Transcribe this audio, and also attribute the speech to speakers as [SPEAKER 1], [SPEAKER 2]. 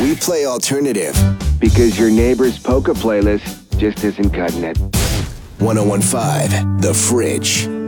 [SPEAKER 1] We play alternative because your neighbor's polka playlist just isn't cutting it. 1015, The Fridge.